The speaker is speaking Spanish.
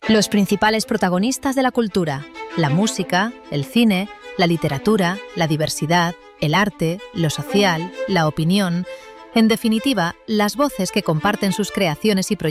Los principales protagonistas de la cultura: la música, el cine, la literatura, la diversidad, el arte, lo social, la opinión. En definitiva, las voces que comparten sus creaciones y proyectos